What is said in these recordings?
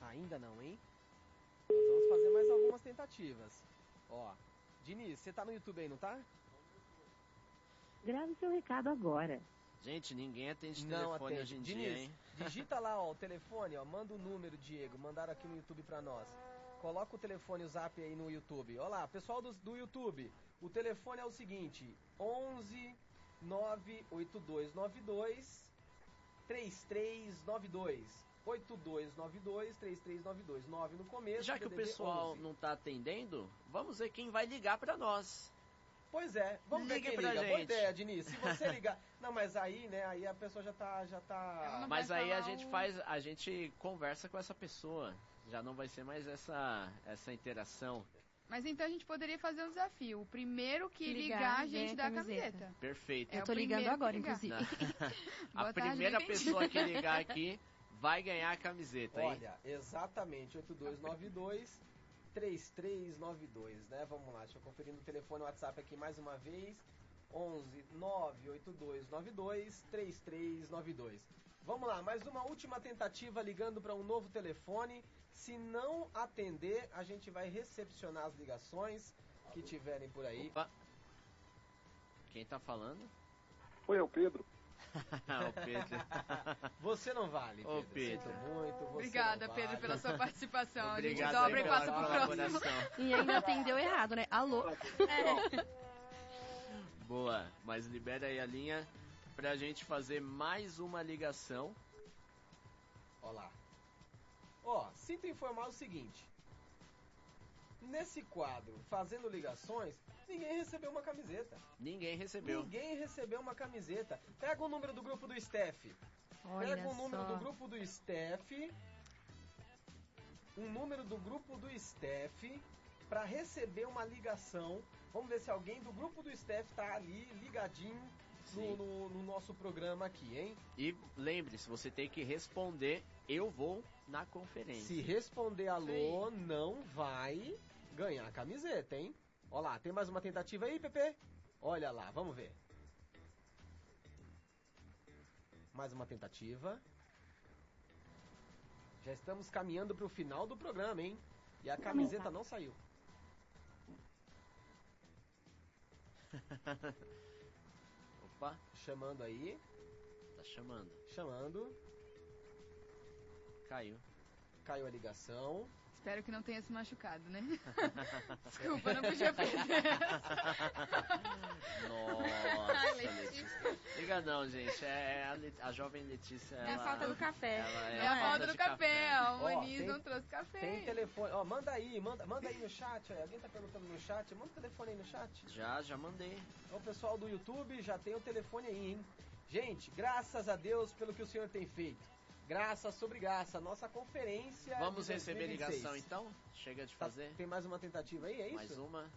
Ainda não, hein? Nós vamos fazer mais algumas tentativas. Ó, Diniz, você tá no YouTube aí, não tá? Grave seu recado agora. Gente, ninguém atende Não telefone atende. hoje em Diniz, dia, hein? digita lá, ó, o telefone, ó, manda o número, Diego, mandaram aqui no YouTube pra nós. Coloca o telefone, o zap aí no YouTube. Olha lá, pessoal do YouTube, o telefone é o seguinte, 11 98292 3392. 8292-3392, 9 no começo. Já que o DDD pessoal 11. não tá atendendo, vamos ver quem vai ligar pra nós. Pois é, vamos ver Ligue quem pra liga. gente. Boa ideia, Diniz. Se você ligar... Não, mas aí, né, aí a pessoa já tá... Ela não Mas vai aí a falar gente a gente conversa com essa pessoa. Já não vai ser mais essa interação. Mas então a gente poderia fazer um desafio. O primeiro que ligar, a gente dá a camiseta. Perfeito. É Eu o tô ligando primeiro agora, que ligar. inclusive. A Boa tarde, primeira entendi. pessoa que ligar aqui vai ganhar a camiseta, hein? Olha, exatamente, 8292-3392, né? Vamos lá, deixa eu conferir no telefone, o WhatsApp aqui mais uma vez. 11 98292-3392. Vamos lá, mais uma última tentativa ligando para um novo telefone. Se não atender, a gente vai recepcionar as ligações que tiverem por aí. Opa. Quem tá falando? Oi, é o Pedro. O Pedro. Você não vale, Ô, Pedro. Pedro. Sinto muito. Você Obrigada, não Pedro, vale. pela sua participação. Obrigado a gente dobra aí e pela passa pro próximo. colaboração. E ainda atendeu errado, né? Alô? Boa, mas libera aí a linha pra gente fazer mais uma ligação. Ó lá. Ó, sinto informar o seguinte. Nesse quadro, fazendo ligações, ninguém recebeu uma camiseta. Ninguém recebeu. Ninguém recebeu uma camiseta. Pega o número do grupo do Steph. Olha Pega o número só. do grupo do Steph. Um número do grupo do Steph para receber uma ligação. Vamos ver se alguém do grupo do Steph tá ali ligadinho no nosso programa aqui, hein? E lembre-se, você tem que responder, eu vou na conferência. Se responder alô, não vai ganhar a camiseta, hein? Ó lá, tem mais uma tentativa aí, Pepe? Olha lá, vamos ver. Mais uma tentativa. Já estamos caminhando para o final do programa, hein? E a camiseta não saiu. Opa, Chamando aí, tá chamando. chamando. Caiu. Caiu a ligação. Espero que não tenha se machucado, né? Desculpa, não podia perder. Nossa, Ai, Letícia. Liga não, gente. A jovem Letícia. É a falta do café. É a falta do de café. O Ó, Moniz tem- não trouxe café. Tem telefone. Ó, manda aí no chat. Ó. Alguém tá perguntando no chat. Manda o telefone aí no chat. Já mandei. O pessoal do YouTube já tem o telefone aí, hein? Gente, graças a Deus pelo que o senhor tem feito. Graça sobre graça, nossa conferência. Vamos de receber 2026. ligação então? Chega de Tá, fazer. tem mais uma tentativa aí, é isso? Mais uma?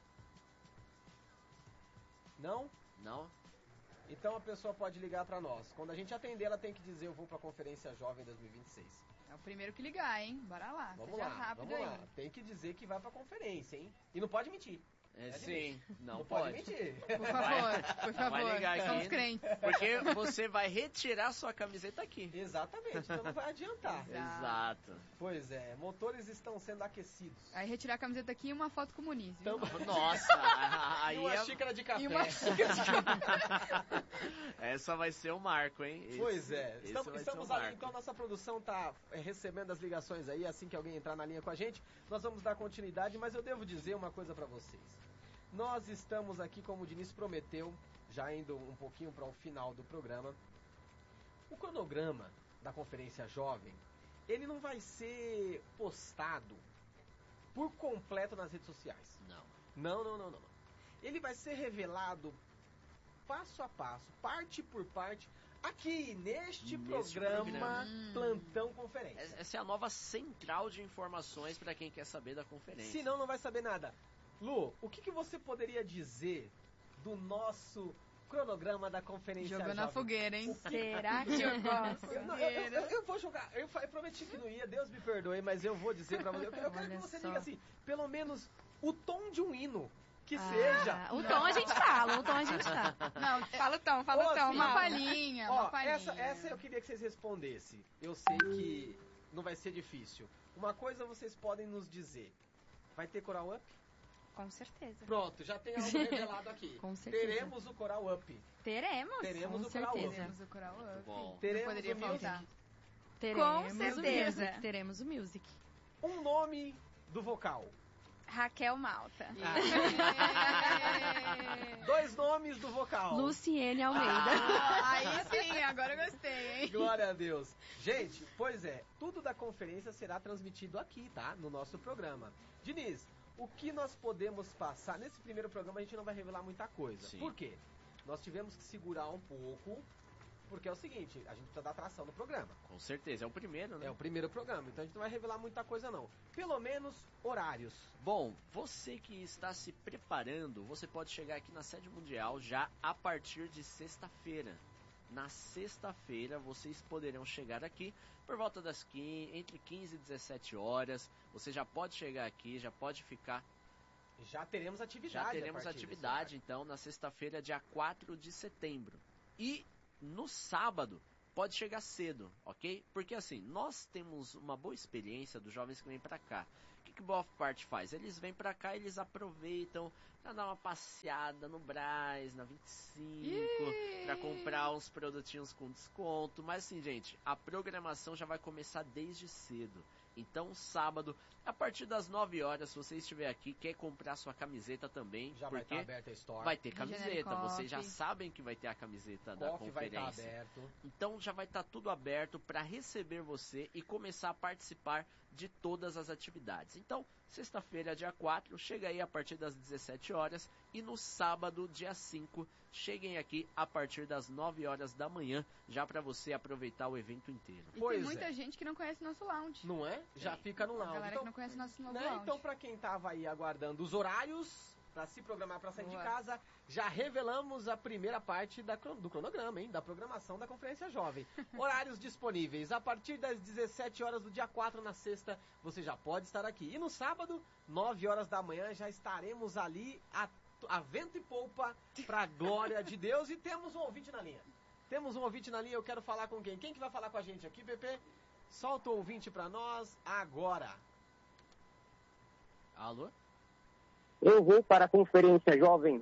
Não? Não? Então a pessoa pode ligar pra nós. Quando a gente atender, ela tem que dizer eu vou pra Conferência Jovem 2026. É o primeiro que ligar, hein? Bora lá. Vamos Seja lá, rápido vamos aí. lá. Tem que dizer que vai pra conferência, hein? E não pode mentir. Sim, não pode pode. mentir. Por favor, por favor. Vai ligar aqui. Somos crentes. Porque você vai retirar sua camiseta aqui. Exatamente, então não vai adiantar. Exato. Pois é, motores estão sendo aquecidos. Aí retirar a camiseta aqui e uma foto com o Muniz. viu? Nossa, aí E uma é... xícara de café. E uma xícara de café. Essa vai ser o marco, hein? Pois é, esse vai estamos ser o ali, marco. então nossa produção tá recebendo as ligações aí, assim que alguém entrar na linha com a gente, nós vamos dar continuidade, mas eu devo dizer uma coisa pra vocês. Nós estamos aqui, como o Diniz prometeu, já indo um pouquinho para o final do programa. O cronograma da Conferência Jovem, ele não vai ser postado por completo nas redes sociais. Não. Ele vai ser revelado passo a passo, parte por parte, aqui neste programa Plantão Conferência. Essa é a nova central de informações para quem quer saber da conferência. Senão não vai saber nada. Lu, o que você poderia dizer do nosso cronograma da Conferência Jogou Jovem? na fogueira, hein? Será que eu gosto? Eu vou jogar, eu prometi que não ia, Deus me perdoe, mas eu vou dizer pra você, eu quero que Olha você só. diga assim, pelo menos o tom de um hino, que seja. O tom a gente fala, Não, Fala o tom, Ô, uma assim, palhinha, Ó, uma palhinha. essa eu queria que vocês respondessem. Eu sei que não vai ser difícil. Uma coisa vocês podem nos dizer. Vai ter Coral Up? Com certeza. Pronto, já tem algo revelado aqui. Com certeza. Teremos o Coral Up. Teremos. Teremos com o Coral certeza. Up. Temos o Coral Up. bom. Não Teremos poderia o Music. faltar. Teremos Com o certeza. music. Teremos o music. Um nome do vocal. Raquel Malta. Dois nomes do vocal. Luciene Almeida. Aí sim, agora eu gostei, hein? Glória a Deus. Gente, pois é, tudo da conferência será transmitido aqui, tá? No nosso programa. Diniz, o que nós podemos passar? Nesse primeiro programa a gente não vai revelar muita coisa. Sim. Por quê? Nós tivemos que segurar um pouco, porque é o seguinte, a gente precisa dar atração no programa. Com certeza, é o primeiro, né? É o primeiro programa, então a gente não vai revelar muita coisa não. Pelo menos horários. Bom, você que está se preparando, você pode chegar aqui na sede mundial já a partir de sexta-feira. Na sexta-feira vocês poderão chegar aqui por volta das entre 15 e 17 horas. Você já pode chegar aqui, já pode ficar. Já teremos atividade. Já a teremos partir desse atividade, horário. então, na sexta-feira, dia 4 de setembro. E no sábado, pode chegar cedo, ok? Porque assim, nós temos uma boa experiência dos jovens que vêm pra cá. O que o Boa Parte faz? Eles vêm pra cá, eles aproveitam pra dar uma passeada no Brás, na 25, pra comprar uns produtinhos com desconto. Mas assim, gente, a programação já vai começar desde cedo. Então, sábado, a partir das 9 horas, se você estiver aqui, quer comprar sua camiseta também, Já vai porque estar aberta a store. vai ter Visionary camiseta. Vocês já Coffee. sabem que vai ter a camiseta da Coffee vai estar conferência. aberto. Então já vai estar tudo aberto para receber você e começar a participar de todas as atividades. Então, sexta-feira, dia 4, chega aí a partir das 17 horas e no sábado, dia 5, cheguem aqui a partir das 9 horas da manhã, já para você aproveitar o evento inteiro. E Pois tem muita é. gente que não conhece nosso lounge. Não é? Já fica no A lounge. galera Então, que não conhece nosso novo né? lounge. Então, pra quem tava aí aguardando os horários pra se programar pra sair de Boa. casa, já revelamos a primeira parte do cronograma, hein? Da programação da Conferência Jovem. Horários disponíveis. A partir das 17 horas do dia 4 na sexta, você já pode estar aqui. E no sábado, 9 horas da manhã, já estaremos ali a vento e polpa pra glória de Deus. E temos um ouvinte na linha. Temos um ouvinte na linha, eu quero falar com quem? Quem que vai falar com a gente aqui, Pepe? Solta o ouvinte pra nós agora. Alô? Eu vou para a Conferência Jovem.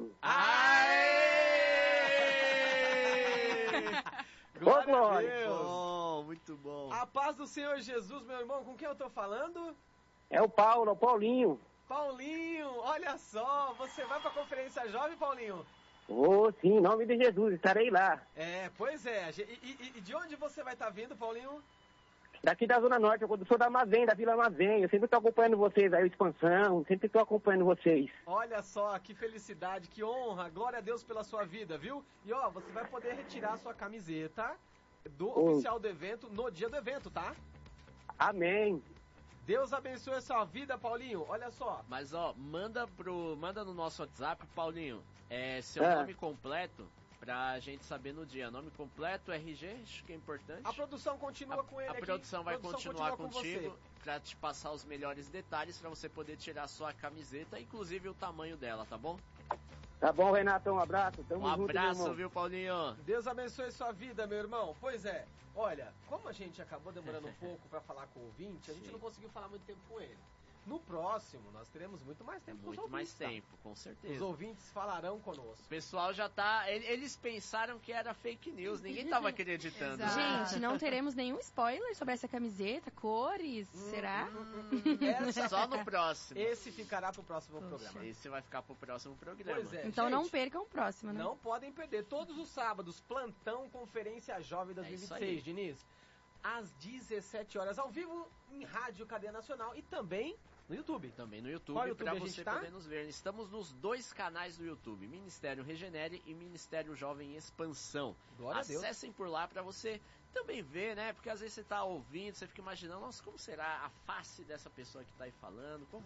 Glória a glória. Deus! Bom, muito bom. A paz do Senhor Jesus, meu irmão, com quem eu tô falando? É o Paulo, o Paulinho. Paulinho, olha só, você vai pra Conferência Jovem, Paulinho? Vou sim, em nome de Jesus, estarei lá. É, pois é. E de onde você vai estar vindo, Paulinho? Daqui da Zona Norte, eu sou da Amazém, da Vila Amazém. Eu sempre estou acompanhando vocês aí, o Expansão, sempre estou acompanhando vocês. Olha só, que felicidade, que honra, glória a Deus pela sua vida, viu? E ó, você vai poder retirar sua camiseta do oficial do evento no dia do evento, tá? Amém. Deus abençoe a sua vida, Paulinho. Olha só. Mas ó, manda no nosso WhatsApp, Paulinho, seu É. nome completo pra gente saber no dia. Nome completo, RG, acho que é importante. A produção continua com ele A aqui. produção vai Produção continuar continua com contigo você. pra te passar os melhores detalhes pra você poder tirar sua camiseta, inclusive o tamanho dela, tá bom? Tá bom, Renato, um abraço. Tamo Um junto, meu abraço, irmão. viu, Paulinho? Deus abençoe sua vida, meu irmão. Pois é, olha, como a gente acabou demorando um pouco pra falar com o ouvinte, a gente Sim. não conseguiu falar muito tempo com ele. No próximo, nós teremos muito mais tempo com os Muito mais ouvintes, tá? tempo, com Os certeza. ouvintes falarão conosco. O pessoal já tá. Eles pensaram que era fake news, ninguém tava acreditando. Exato. Gente, não teremos nenhum spoiler sobre essa camiseta, cores, será? Essa- Só no próximo. Esse ficará pro próximo Poxa. programa. Esse vai ficar pro próximo programa. Pois é. Então gente, não percam o próximo, né? Não podem perder. Todos os sábados, plantão Conferência Jovem É isso 2026, aí. Diniz. Às 17 horas, ao vivo, em Rádio Cadeia Nacional e também no YouTube. Também no YouTube, Qual YouTube pra a gente você tá? poder nos ver. Estamos nos dois canais do YouTube, Ministério Regenere e Ministério Jovem Expansão. Glória a Deus. Acessem por lá pra você também ver, né? Porque às vezes você tá ouvindo, você fica imaginando, nossa, como será a face dessa pessoa que tá aí falando? Como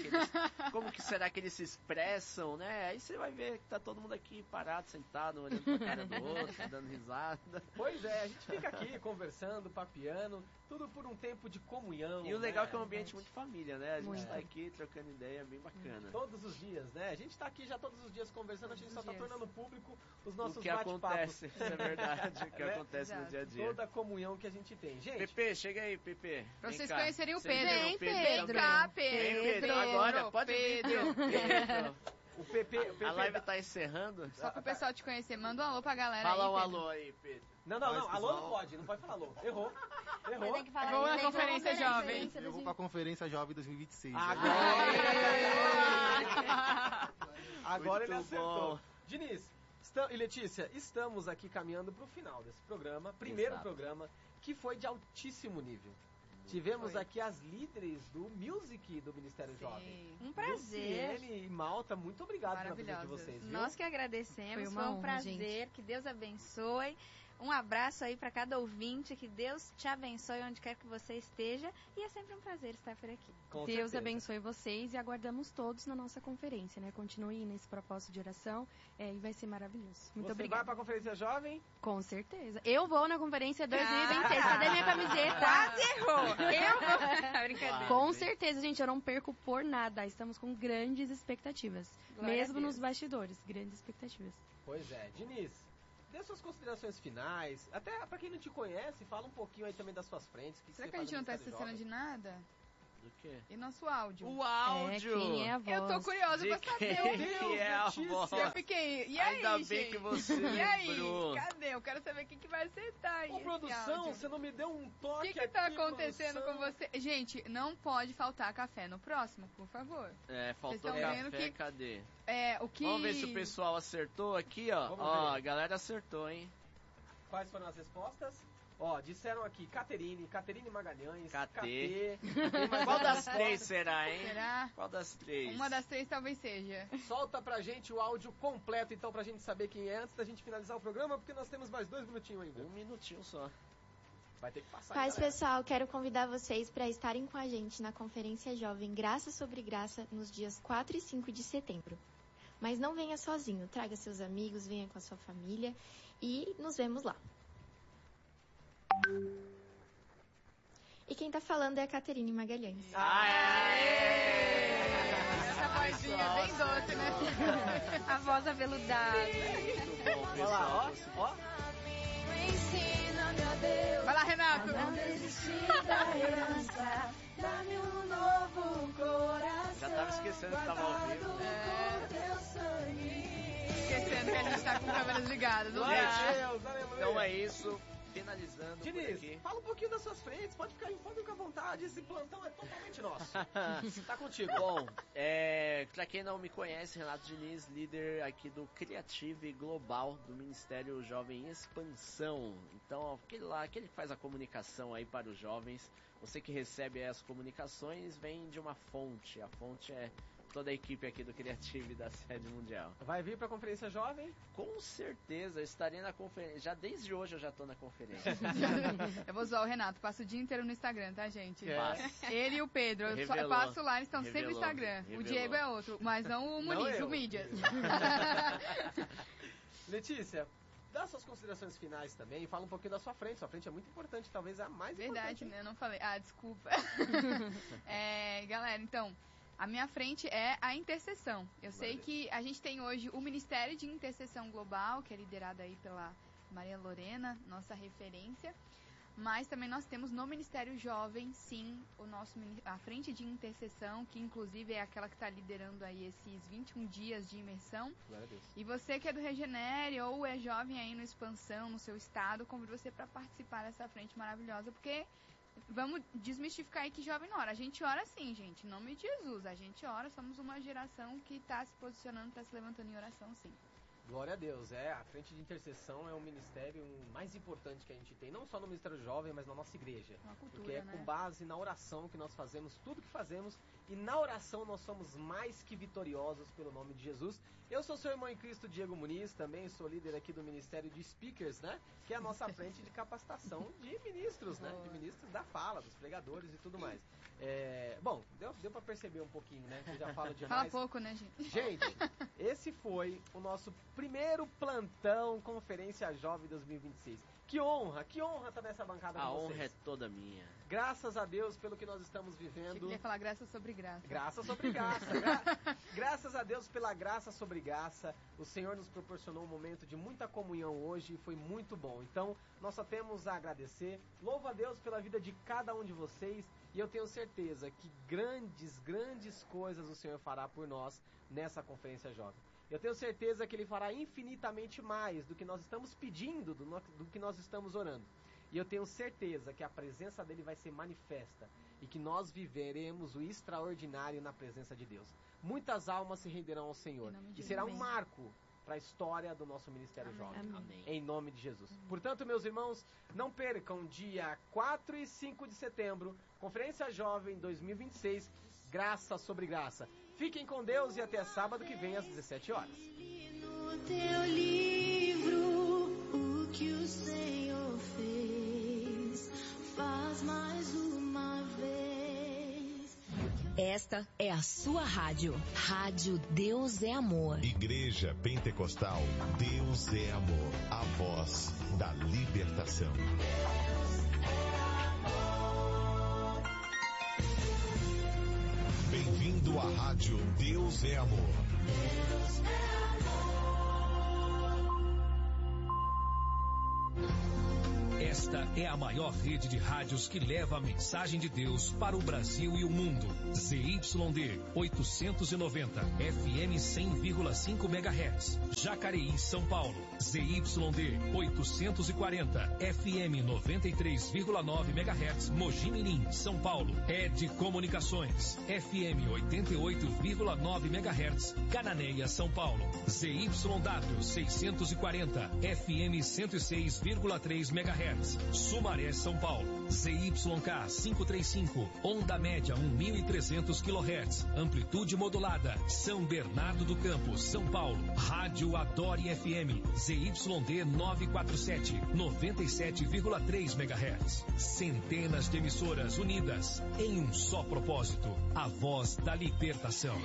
que será que eles se expressam, né? Aí você vai ver que tá todo mundo aqui parado, sentado, olhando pra cara do outro, dando risada. Pois é, a gente fica aqui conversando, papeando, tudo por um tempo de comunhão. E o legal né? é que é um ambiente muito família, né? A gente Muito. tá aqui trocando ideia, bem bacana. Todos os dias, né? A gente tá aqui já todos os dias conversando, a gente Todos só os tá dias. tornando público os O nossos que bate-papos. acontece, isso é verdade, o que Né? acontece no Exato. dia a dia. toda a comunhão que a gente tem. Gente, Pepe, chega aí, Pepe. Pra Vem vocês cá. conhecerem o Vocês Pedro. viram Vem, Pedro. Pedro. Vem cá, Vem, Pedro. agora, pode vir, Pedro. Pedro. o Pepe A live tá encerrando. Só pro pessoal te conhecer. Manda um alô pra galera Fala aí, um Pedro. alô aí, Pedro. Não, alô não pode, não pode falar alô. Errou. Tem que falar Vou isso, na tem Conferência que falar Jovem. Eu vou pra Conferência Jovem 2026. Agora ele Muito acertou. bom. Diniz e Letícia, estamos aqui caminhando pro final desse programa, primeiro Exato. programa, que foi de altíssimo nível. Tivemos Foi. aqui as líderes do Music do Ministério Jovem. Sim. Um prazer. Luciene e Malta, muito obrigado pela presença de Maravilhosas. vocês, viu? Nós que agradecemos, Foi uma foi um honra, prazer, que Deus abençoe. Um abraço aí para cada ouvinte, que Deus te abençoe onde quer que você esteja. E é sempre um prazer estar por aqui. Com Deus certeza. abençoe vocês e aguardamos todos na nossa conferência, né? Continue nesse propósito de oração e vai ser maravilhoso. Muito Você obrigada. vai pra Conferência Jovem? Com certeza. Eu vou na conferência 2026. Cadê minha camiseta? Quase errou! Eu vou! Brincadeira. Com certeza, gente, eu não perco por nada. Estamos com grandes expectativas. Glória a Mesmo Deus. nos bastidores, grandes expectativas. Pois é. Diniz, dê suas considerações finais. Até pra quem não te conhece, fala um pouquinho aí também das suas frentes. Será que a gente não tá esquecendo de nada? Do quê? E nosso áudio? O áudio! Quem é a voz? Eu tô curiosa De pra quem saber. que é a Letícia. voz? Eu fiquei. E aí, Ainda bem gente? que você E aí? lembrou. Cadê? Eu quero saber quem que vai acertar aí. Ô, esse produção, áudio. você não me deu um O toque que tá aqui, acontecendo produção? com você? Gente, não pode faltar café no próximo, por favor. Faltou Vocês tão vendo café, que- cadê? O que... Vamos ver se o pessoal acertou aqui, ó. Vamos Ó, ver. a galera acertou, hein? Quais foram as respostas? Ó, disseram aqui Caterine Magalhães, KT. KT. Qual das três será, hein? Será? Qual das três? Uma das três talvez seja. Solta pra gente o áudio completo, então, pra gente saber quem é, antes da gente finalizar o programa, porque nós temos mais 2 minutinhos ainda. Um minutinho só. Vai ter que passar. Paz, galera. pessoal, quero convidar vocês para estarem com a gente na Conferência Jovem Graça sobre Graça nos dias 4 e 5 de setembro. Mas não venha sozinho, traga seus amigos, venha com a sua família e nos vemos lá. E quem tá falando é a Caterine Magalhães. Essa vozinha é bem doce, né? A voz aveludada. Muito bom, Olha pessoal. lá, ó. Vai lá, Renato. Já tava esquecendo que tava ao vivo. Esquecendo que a gente tá com câmeras ligadas. Não Glória dá. a Deus, aleluia. Então é isso. Finalizando por Diniz, aqui. fala um pouquinho das suas frentes, pode ficar à vontade, esse plantão é totalmente nosso. Tá contigo. Bom, pra quem não me conhece, Renato Diniz, líder aqui do Criative Global do Ministério Jovem Expansão. Então, aquele que faz a comunicação aí para os jovens, você que recebe as comunicações, vem de uma fonte. A fonte é toda a equipe aqui do Criative da Sede Mundial. Vai vir pra Conferência Jovem? Com certeza, eu estarei na conferência. Já desde hoje eu já tô na conferência. Eu vou zoar o Renato, passo o dia inteiro no Instagram, tá, gente? Passa. Ele e o Pedro, eu Revelou. passo lá, eles estão sempre no Revelou. Instagram. O Revelou. Diego é outro, mas não o Muniz, eu. o Mídias. Letícia, dá suas considerações finais também, fala um pouquinho da sua frente. Sua frente é muito importante, talvez a mais Verdade, importante. né? Eu não falei. Ah, desculpa. Galera, então, a minha frente é a intercessão. Eu sei que a gente tem hoje o Ministério de Intercessão Global, que é liderado aí pela Maria Lorena, nossa referência. Mas também nós temos no Ministério Jovem, sim, a frente de intercessão, que inclusive é aquela que está liderando aí esses 21 dias de imersão. Glória a Deus. E você que é do Regenere ou é jovem aí no Expansão, no seu estado, convido você para participar dessa frente maravilhosa, porque vamos desmistificar aí que jovem não ora. A gente ora sim, gente, em nome de Jesus. A gente ora, somos uma geração que está se posicionando, está se levantando em oração, sim. Glória a Deus, a frente de intercessão é o ministério mais importante que a gente tem, não só no Ministério Jovem, mas na nossa igreja. Uma cultura, Porque é né? com base na oração que nós fazemos tudo que fazemos, e na oração nós somos mais que vitoriosos pelo nome de Jesus. Eu sou seu irmão em Cristo, Diego Muniz, também sou líder aqui do Ministério de Speakers, né? Que é a nossa frente de capacitação de ministros, né? De ministros da fala, dos pregadores e tudo mais. Bom, deu pra perceber um pouquinho, né? Que eu já falo demais. Fala pouco, né, gente? Gente, esse foi o nosso primeiro plantão Conferência Jovem 2026. Que honra estar nessa bancada A com vocês. honra é toda minha. Graças a Deus pelo que nós estamos Achei vivendo. que ele ia falar graça sobre graça. Graça sobre graça. Graças a Deus pela graça sobre graça. O Senhor nos proporcionou um momento de muita comunhão hoje e foi muito bom. Então, nós só temos a agradecer. Louvo a Deus pela vida de cada um de vocês. E eu tenho certeza que grandes coisas o Senhor fará por nós nessa Conferência Jovem. Eu tenho certeza que Ele fará infinitamente mais do que nós estamos pedindo, do que nós estamos orando. E eu tenho certeza que a presença dEle vai ser manifesta e que nós viveremos o extraordinário na presença de Deus. Muitas almas se renderão ao Senhor e será um marco para a história do nosso Ministério Jovem. Amém. Em nome de Jesus. Portanto, meus irmãos, não percam dia 4 e 5 de setembro, Conferência Jovem 2026, Graça sobre Graça. Fiquem com Deus e até sábado que vem às 17 horas. No teu livro, o que o Senhor fez, faz mais uma vez. Esta é a sua rádio. Rádio Deus é Amor. Igreja Pentecostal Deus é Amor. A voz da libertação. Bem-vindo à Rádio Deus é Amor. Deus é Esta é a maior rede de rádios que leva a mensagem de Deus para o Brasil e o mundo. ZYD 890, FM 100,5 MHz. Jacareí, São Paulo. ZYD 840, FM 93,9 MHz. Mogi Mirim, São Paulo. ED Comunicações, FM 88,9 MHz. Cananéia, São Paulo. ZYW 640, FM 106,3 MHz. Sumaré, São Paulo. ZYK 535, onda média 1.300 kHz, amplitude modulada. São Bernardo do Campo, São Paulo. Rádio Adore FM, ZYD 947, 97,3 MHz. Centenas de emissoras unidas em um só propósito: a voz da libertação.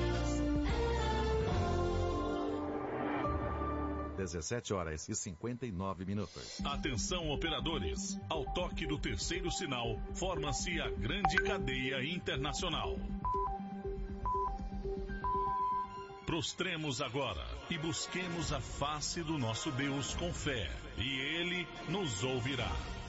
17 horas e 59 minutos. Atenção, operadores. Ao toque do terceiro sinal, forma-se a grande cadeia internacional. Prostremos agora e busquemos a face do nosso Deus com fé, e Ele nos ouvirá.